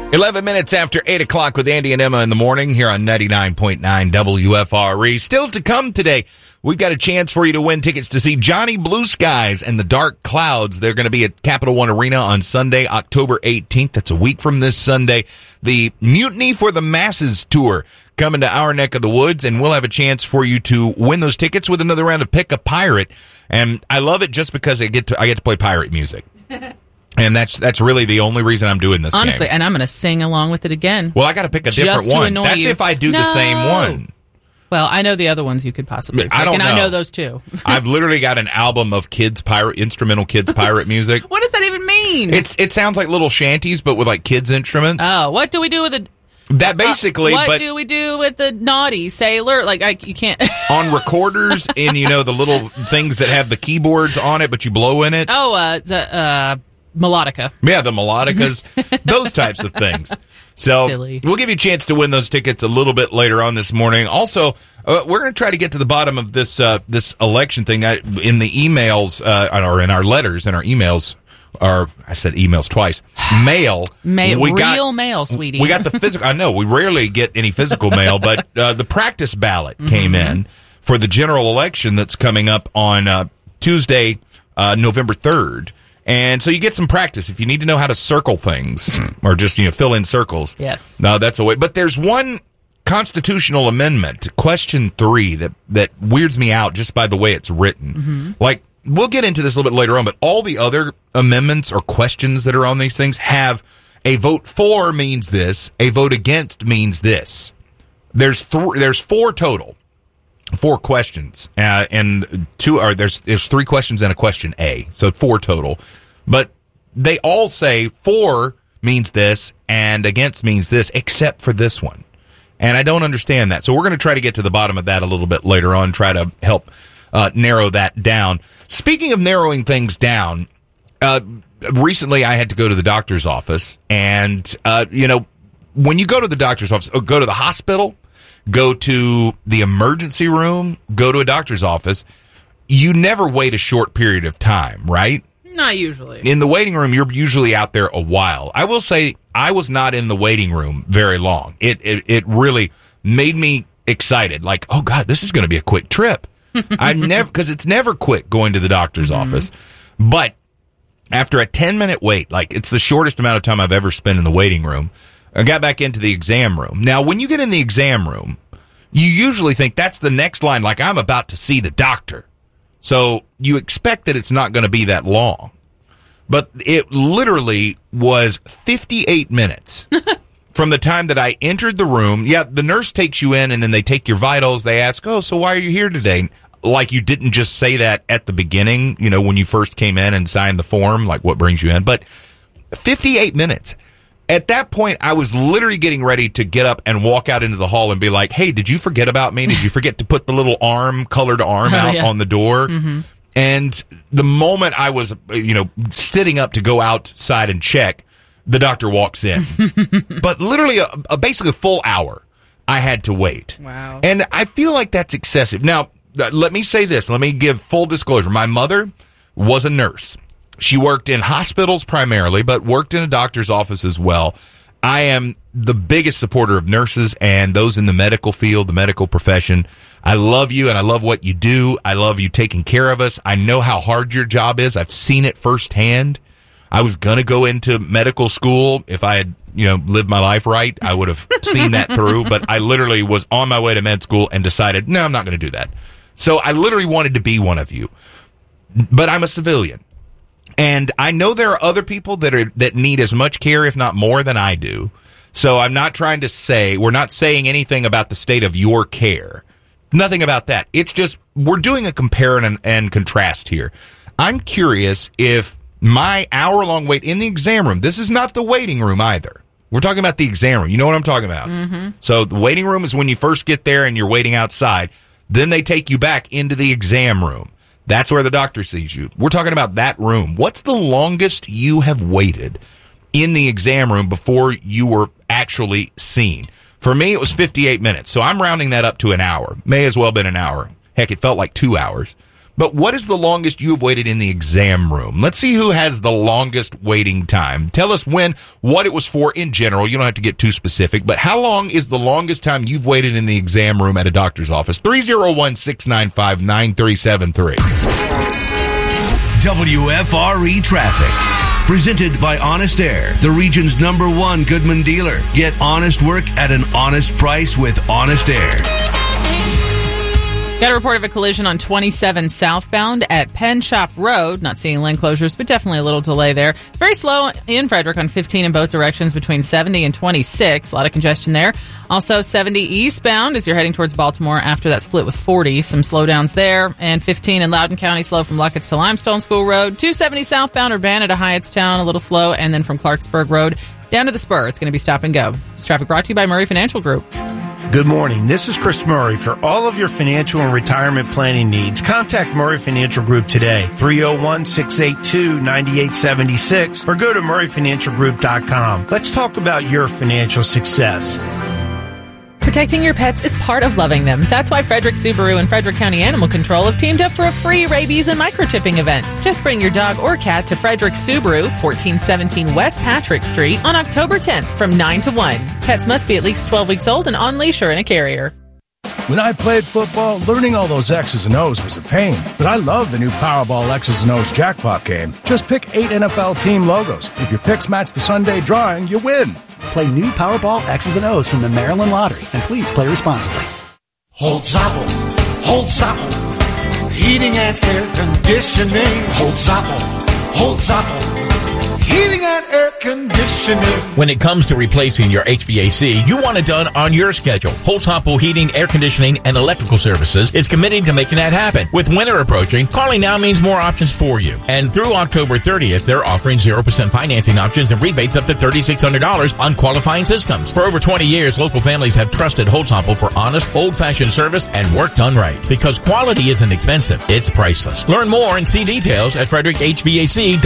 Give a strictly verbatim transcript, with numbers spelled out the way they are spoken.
eleven minutes after eight o'clock with Andy and Emma in the morning here on ninety-nine point nine W F R E. Still to come today, we've got a chance for you to win tickets to see Johnny Blue Skies and the Dark Clouds. They're going to be at Capital One Arena on Sunday, October eighteenth. That's a week from this Sunday. The Mutiny for the Masses tour coming to our neck of the woods, and we'll have a chance for you to win those tickets with another round of Pick a Pirate. And I love it just because I get to I get to play pirate music. And that's that's really the only reason I'm doing this Honestly, game. and I'm going to sing along with it again. Well, I got to pick a Just different to one. annoy That's you. if I do No. the same one. Well, I know the other ones you could possibly pick, I don't and know. I know those too. I've literally got an album of kids pirate instrumental kids pirate music. What does that even mean? It's it sounds like little shanties, but with like kids instruments. Oh, what do we do with the? That basically, uh, what but do we do with the naughty sailor? Like, I, you can't. on recorders and you know the little things that have the keyboards on it, but you blow in it. Oh, uh, the uh, melodica. Yeah, the melodicas, those types of things. So Silly. We'll give you a chance to win those tickets a little bit later on this morning. Also, uh, we're going to try to get to the bottom of this uh, this election thing. I, in the emails, uh, or in our letters and our emails, or I said emails twice, mail. Mail, we real got, mail, sweetie. We got the physical. I know we rarely get any physical mail, but uh, the practice ballot mm-hmm. came in for the general election that's coming up on uh, Tuesday, uh, November third. And so you get some practice if you need to know how to circle things or just, you know, fill in circles. Yes. No, that's a way. But there's one constitutional amendment, question three, that, that weirds me out just by the way it's written. Mm-hmm. Like, we'll get into this a little bit later on, but all the other amendments or questions that are on these things have a vote for means this, a vote against means this. There's th- there's four total. Four questions, uh, and two are there's there's three questions and a question A, so four total. But they all say for means this and against means this, except for this one, and I don't understand that. So we're going to try to get to the bottom of that a little bit later on, try to help uh, narrow that down. Speaking of narrowing things down, uh, recently I had to go to the doctor's office, and uh, you know, when you go to the doctor's office, or go to the hospital, go to the emergency room, go to a doctor's office, you never wait a short period of time, right? Not usually. In the waiting room, you're usually out there a while. I will say I was not in the waiting room very long. It it, it really made me excited. Like, oh, God, this is going to be a quick trip. I never, because it's never quick going to the doctor's mm-hmm. office. But after a ten-minute wait, like it's the shortest amount of time I've ever spent in the waiting room, I got back into the exam room. Now, when you get in the exam room, you usually think that's the next line, like I'm about to see the doctor. So you expect that it's not going to be that long. But it literally was fifty-eight minutes from the time that I entered the room. Yeah, the nurse takes you in, and then they take your vitals. They ask, oh, so why are you here today? Like you didn't just say that at the beginning, you know, when you first came in and signed the form, like what brings you in. But fifty-eight minutes. At that point, I was literally getting ready to get up and walk out into the hall and be like, hey, did you forget about me? Did you forget to put the little arm, colored arm out oh, yeah. on the door? Mm-hmm. And the moment I was, you know, sitting up to go outside and check, the doctor walks in. But literally, a, a basically a full hour, I had to wait. Wow. And I feel like that's excessive. Now, let me say this. Let me give full disclosure. My mother was a nurse. She worked in hospitals primarily, but worked in a doctor's office as well. I am the biggest supporter of nurses and those in the medical field, the medical profession. I love you, and I love what you do. I love you taking care of us. I know how hard your job is. I've seen it firsthand. I was going to go into medical school. If I had, you know, lived my life right, I would have seen that through. But I literally was on my way to med school and decided, no, I'm not going to do that. So I literally wanted to be one of you. But I'm a civilian. And I know there are other people that are that need as much care, if not more, than I do. So I'm not trying to say, we're not saying anything about the state of your care. Nothing about that. It's just, we're doing a compare and, and contrast here. I'm curious if my hour-long wait in the exam room, this is not the waiting room either. We're talking about the exam room. You know what I'm talking about? Mm-hmm. So the waiting room is when you first get there and you're waiting outside. Then they take you back into the exam room. That's where the doctor sees you. We're talking about that room. What's the longest you have waited in the exam room before you were actually seen? For me, it was fifty-eight minutes. So I'm rounding that up to an hour. May as well have been an hour. Heck, it felt like two hours. but what is the longest you have waited in the exam room? Let's see who has the longest waiting time. Tell us when, what it was for in general. You don't have to get too specific, but how long is the longest time you've waited in the exam room at a doctor's office? three oh one, six nine five, nine three seven three. W F R E Traffic. Presented by Honest Air, the region's number one Goodman dealer. Get honest work at an honest price with Honest Air. Got a report of a collision on twenty-seven southbound at Penn Shop Road. Not seeing lane closures, but definitely a little delay there. Very slow in Frederick on fifteen in both directions between seventy and twenty-six. A lot of congestion there. Also, seventy eastbound as you're heading towards Baltimore after that split with forty. Some slowdowns there. And fifteen in Loudoun County, slow from Luckett's to Limestone School Road. two seventy southbound Urbana to Hyattstown, a little slow. And then from Clarksburg Road down to the Spur, it's going to be stop and go. This traffic brought to you by Murray Financial Group. Good morning. This is Chris Murray. For all of your financial and retirement planning needs, contact Murray Financial Group today, three oh one, six eight two, nine eight seven six, or go to murray financial group dot com. Let's talk about your financial success. Protecting your pets is part of loving them. That's why Frederick Subaru and Frederick County Animal Control have teamed up for a free rabies and microchipping event. Just bring your dog or cat to Frederick Subaru, fourteen seventeen West Patrick Street on October tenth from nine to one. Pets must be at least twelve weeks old and on leash or in a carrier. When I played football, learning all those X's and O's was a pain. But I love the new Powerball X's and O's jackpot game. Just pick eight N F L team logos. If your picks match the Sunday drawing, you win. Play new Powerball X's and O's from the Maryland Lottery, and please play responsibly. Hold Zappel, hold Zappel, heating and air conditioning. Hold Zappel, hold Zappel, heating and air conditioning. When it comes to replacing your H V A C, you want it done on your schedule. Holtzapfel Heating, Air Conditioning, and Electrical Services is committed to making that happen. With winter approaching, calling now means more options for you. And through October thirtieth, they're offering zero percent financing options and rebates up to three thousand six hundred dollars on qualifying systems. For over twenty years, local families have trusted Holtzapfel for honest, old-fashioned service and work done right. Because quality isn't expensive, it's priceless. Learn more and see details at frederick h v a c dot com.